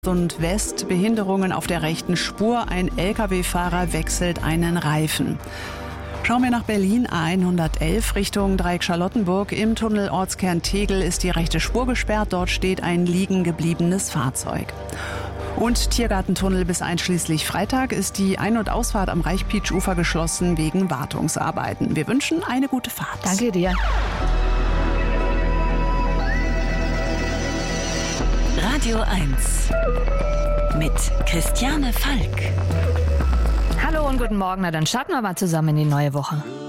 und West Behinderungen auf der rechten Spur. Ein Lkw-Fahrer wechselt einen Reifen. Schauen wir nach Berlin, A111 Richtung Dreieck Charlottenburg. Im Tunnel Ortskern Tegel ist die rechte Spur gesperrt. Dort steht ein liegen gebliebenes Fahrzeug. Und Tiergartentunnel bis einschließlich Freitag ist die Ein- und Ausfahrt am Reichpietsch-Ufer geschlossen wegen Wartungsarbeiten. Wir wünschen eine gute Fahrt. Danke dir. Radio 1 mit Christiane Falk. Hallo und guten Morgen. Na, dann starten wir mal zusammen in die neue Woche.